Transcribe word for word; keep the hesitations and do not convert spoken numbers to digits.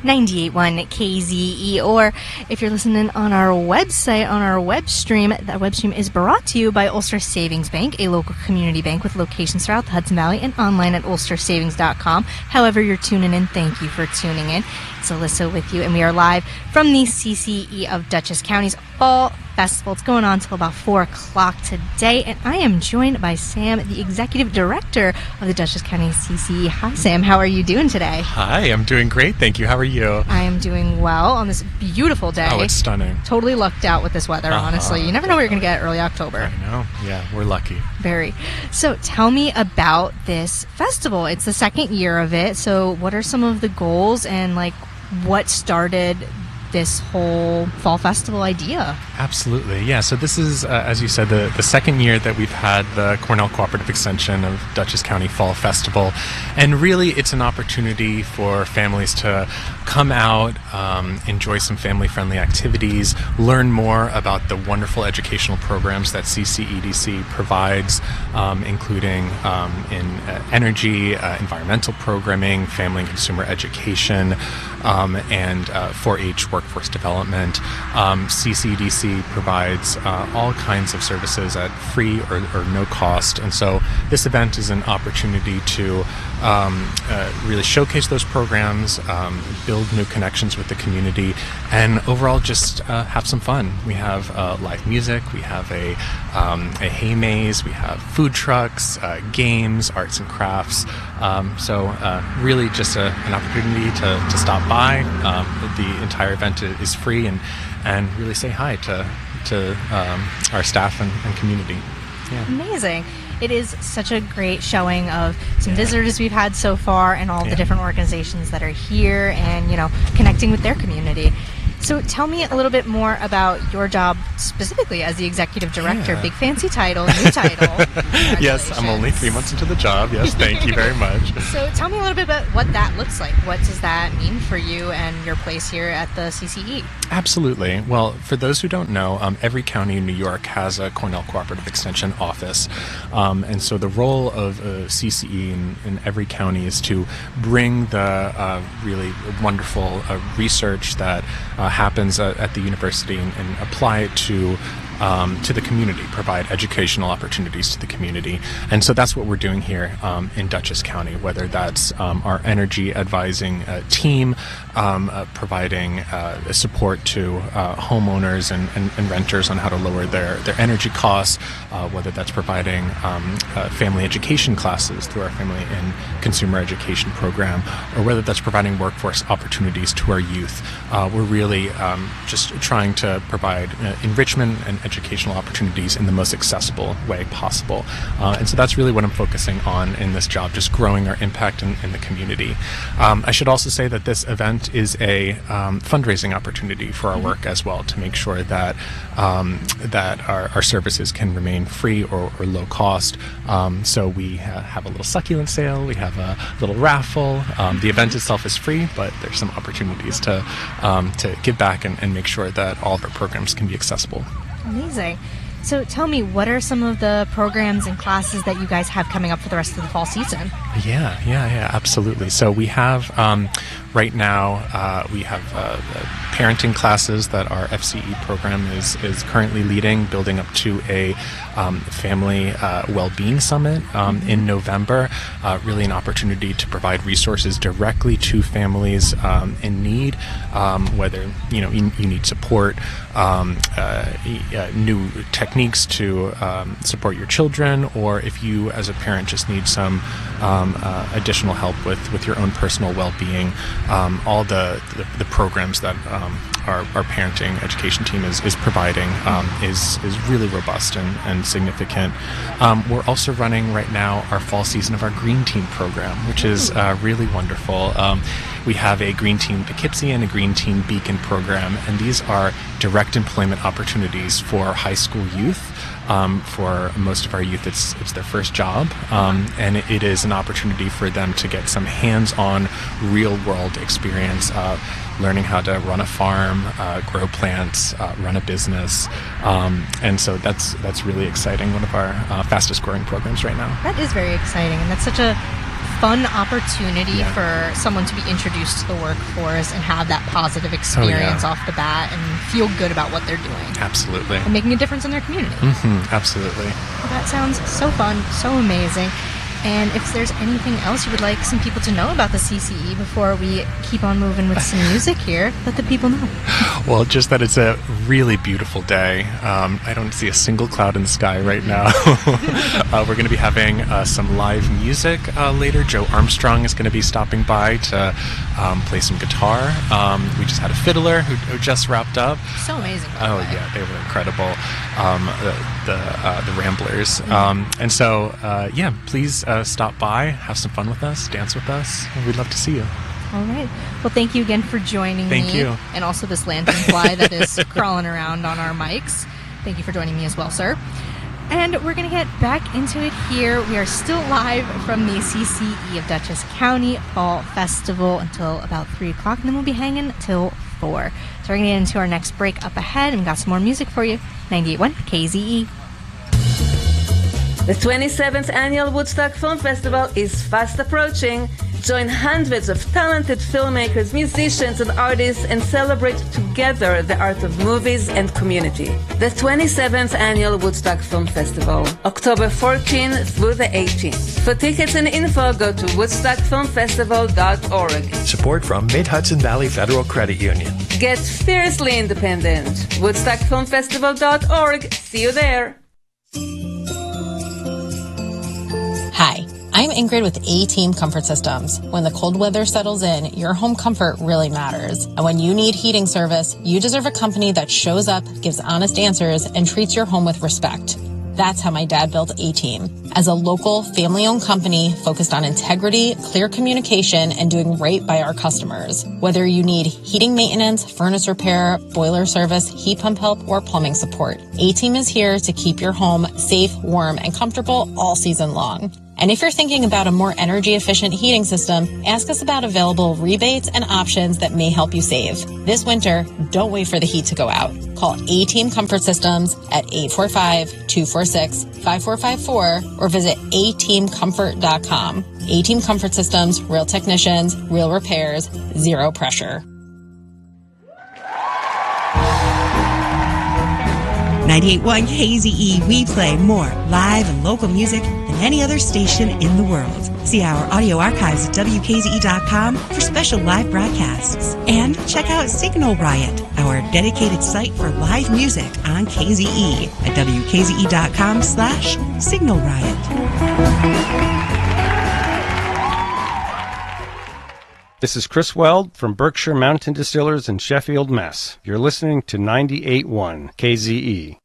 ninety-eight point one K Z E, or if you're listening on our website, on our web stream, that web stream is brought to you by Ulster Savings Bank, a local community bank with locations throughout the Hudson Valley and online at ulster savings dot com. However you're tuning in, thank you for tuning in. It's Alyssa with you, and we are live from the C C E of Dutchess County's Fall Festival. It's going on until about four o'clock today, and I am joined by Sam, the Executive Director of the Dutchess County C C E. Hi, Sam. How are you doing today? Hi, I'm doing great. Thank you. How are you? I am doing well on this beautiful day. Oh, it's stunning. Totally lucked out with this weather, uh-huh. honestly. You never know what you're going to get early October. I know. Yeah, we're lucky. Very. So tell me about this festival. It's the second year of it. So what are some of the goals and, like, what started this whole fall festival idea? Absolutely, yeah. So this is, uh, as you said, the, the second year that we've had the Cornell Cooperative Extension of Dutchess County Fall Festival. And really, it's an opportunity for families to come out, um, enjoy some family-friendly activities, learn more about the wonderful educational programs that C C E D C provides, um, including um, in uh, energy, uh, environmental programming, family and consumer education, um, and uh, four H workforce development. Um, C C D C provides uh, all kinds of services at free or, or no cost, and so this event is an opportunity to um, uh, really showcase those programs, um, build new connections with the community, and overall just uh, have some fun. We have uh, live music, we have a, um, a hay maze, we have food trucks, uh, games, arts and crafts, um, so uh, really just a, an opportunity to, to stop by. Um, the entire event is free, and and really say hi to to um, our staff and, and community. Yeah. Amazing. It is such a great showing of some yeah. visitors we've had so far, and all yeah. the different organizations that are here, and, you know, connecting with their community. So tell me a little bit more about your job specifically as the executive director. Yeah. Big fancy title, new title. Yes, I'm only three months into the job. Yes, thank you very much. So tell me a little bit about what that looks like. What does that mean for you and your place here at the C C E? Absolutely. Well, for those who don't know, um, every county in New York has a Cornell Cooperative Extension office. Um, and so the role of a C C E in, in every county is to bring the uh, really wonderful uh, research that uh, happens at, at the university and, and apply it to Um, to the community, provide educational opportunities to the community. And so that's what we're doing here um, in Dutchess County, whether that's um, our energy advising uh, team, um, uh, providing uh, support to uh, homeowners and, and, and renters on how to lower their, their energy costs, uh, whether that's providing um, uh, family education classes through our family and consumer education program, or whether that's providing workforce opportunities to our youth. Uh, we're really um, just trying to provide uh, enrichment and educational opportunities in the most accessible way possible. Uh, and so that's really what I'm focusing on in this job, just growing our impact in, in the community. Um, I should also say that this event is a um, fundraising opportunity for our work as well, to make sure that um, that our, our services can remain free or, or low cost. Um, so we ha- have a little succulent sale, we have a little raffle. Um, the event itself is free, but there's some opportunities to, um, to give back and, and make sure that all of our programs can be accessible. Amazing. So tell me, what are some of the programs and classes that you guys have coming up for the rest of the fall season? Yeah, yeah, yeah, absolutely. So we have, um, right now, uh, we have uh, parenting classes that our F C E program is, is currently leading, building up to a um, family uh, well-being summit um, mm-hmm. in November. Uh, really an opportunity to provide resources directly to families um, in need, um, whether you know you, you need support, um, uh, uh, new techniques to um, support your children, or if you as a parent just need some um, uh, additional help with, with your own personal well-being. Um, all the, the, the programs that um, our, our parenting education team is, is providing um, is, is really robust and, and significant. Um, we're also running right now our fall season of our Green Team program, which is uh, really wonderful. Um, we have a Green Team Poughkeepsie and a Green Team Beacon program, and these are direct employment opportunities for high school youth. Um, for most of our youth, it's it's their first job, um, and it, it is an opportunity for them to get some hands-on, real-world experience, uh, learning how to run a farm, uh, grow plants, uh, run a business, um, and so that's that's really exciting. One of our uh, fastest-growing programs right now. That is very exciting, and that's such a fun opportunity Yeah. for someone to be introduced to the workforce and have that positive experience Oh, yeah. off the bat and feel good about what they're doing Absolutely. and making a difference in their community. Hmm, absolutely. Well, that sounds so fun, so amazing. And if there's anything else you would like some people to know about the C C E before we keep on moving with some music here, let the people know. Well, just that it's a really beautiful day. Um, I don't see a single cloud in the sky right now. uh, we're going to be having uh, some live music uh, later. Joe Armstrong is going to be stopping by to um, play some guitar. Um, we just had a fiddler who, who just wrapped up. So amazing. by the Oh way. yeah, they were incredible. Um, the the, uh, the Ramblers, um, and so uh, yeah, please uh, stop by, have some fun with us, dance with us. We'd love to see you. All right. Well, thank you again for joining Thank me. you. And also this lanternfly that is crawling around on our mics. Thank you for joining me as well, sir. And we're going to get back into it here. We are still live from the C C E of Dutchess County Fall Festival until about three o'clock, and then we'll be hanging till four. So we're going to get into our next break up ahead, and we've got some more music for you. ninety-eight point one K Z E. The twenty-seventh Annual Woodstock Film Festival is fast approaching. Join hundreds of talented filmmakers, musicians, and artists and celebrate together the art of movies and community. The twenty-seventh Annual Woodstock Film Festival, October fourteenth through the eighteenth. For tickets and info, go to woodstock film festival dot org. Support from Mid-Hudson Valley Federal Credit Union. Get fiercely independent. woodstock film festival dot org. See you there. Hi, I'm Ingrid with A-Team Comfort Systems. When the cold weather settles in, your home comfort really matters. And when you need heating service, you deserve a company that shows up, gives honest answers, and treats your home with respect. That's how my dad built A-Team. As a local, family-owned company focused on integrity, clear communication, and doing right by our customers. Whether you need heating maintenance, furnace repair, boiler service, heat pump help, or plumbing support, A-Team is here to keep your home safe, warm, and comfortable all season long. And if you're thinking about a more energy-efficient heating system, ask us about available rebates and options that may help you save. This winter, don't wait for the heat to go out. Call A-Team Comfort Systems at eight four five, two four six, five four five four or visit a team comfort dot com. A-Team Comfort Systems, real technicians, real repairs, zero pressure. ninety-eight point one K Z E, we play more live and local music than any other station in the world. See our audio archives at W K Z E dot com for special live broadcasts. And check out Signal Riot, our dedicated site for live music on K Z E at W K Z E dot com slash Signal Riot. This is Chris Weld from Berkshire Mountain Distillers in Sheffield, Mass. You're listening to ninety-eight point one K Z E.